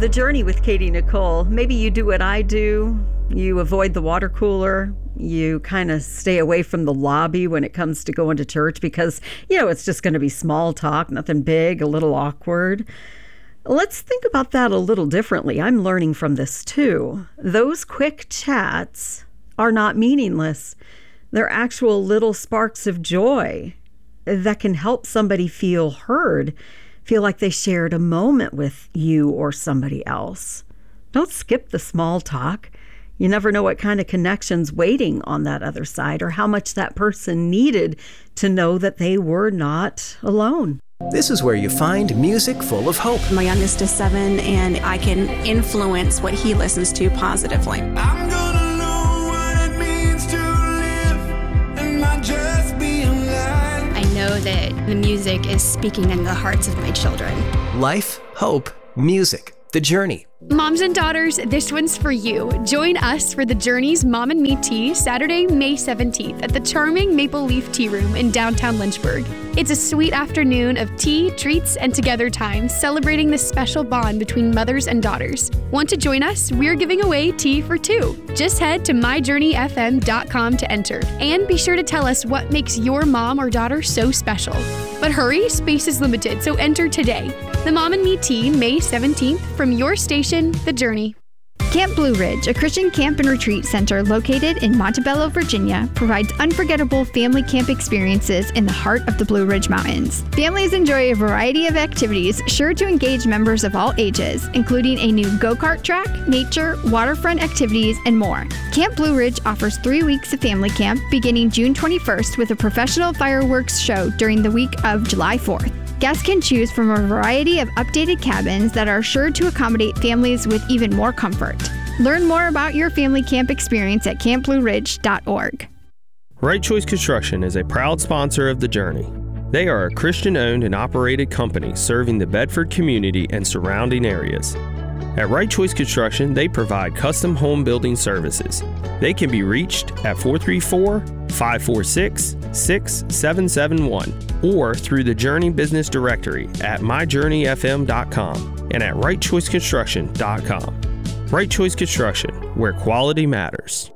The Journey with Katie Nicole. Maybe you do what I do. You avoid the water cooler. You kind of stay away from the lobby when it comes to going to church because, it's just going to be small talk, nothing big, a little awkward. Let's think about that a little differently. I'm learning from this too. Those quick chats are not meaningless. They're actual little sparks of joy that can help somebody feel heard, feel like they shared a moment with you or somebody else. Don't skip the small talk. You never know what kind of connection's waiting on that other side or how much that person needed to know that they were not alone. This is where you find music full of hope. My youngest is 7, and I can influence what he listens to positively. I'm gonna know what it means to live and not just be alive. I know that the music is speaking in the hearts of my children. Life, hope, music. The Journey. Moms and daughters, this one's for you. Join us for The Journey's Mom and Me Tea, Saturday, May 17th at the charming Maple Leaf Tea Room in downtown Lynchburg. It's a sweet afternoon of tea, treats, and together time, celebrating the special bond between mothers and daughters. Want to join us? We're giving away tea for 2. Just head to myjourneyfm.com to enter. And be sure to tell us what makes your mom or daughter so special. But hurry, space is limited, so enter today. The Mom and Me Tea, May 17th, from your station, The Journey. Camp Blue Ridge, a Christian camp and retreat center located in Montebello, Virginia, provides unforgettable family camp experiences in the heart of the Blue Ridge Mountains. Families enjoy a variety of activities sure to engage members of all ages, including a new go-kart track, nature, waterfront activities, and more. Camp Blue Ridge offers 3 weeks of family camp beginning June 21st with a professional fireworks show during the week of July 4th. Guests can choose from a variety of updated cabins that are sure to accommodate families with even more comfort. Learn more about your family camp experience at campblueridge.org. Right Choice Construction is a proud sponsor of The Journey. They are a Christian-owned and operated company serving the Bedford community and surrounding areas. At Right Choice Construction, they provide custom home building services. They can be reached at 434-546-6771 or through the Journey Business Directory at myjourneyfm.com and at rightchoiceconstruction.com. Right Choice Construction, where quality matters.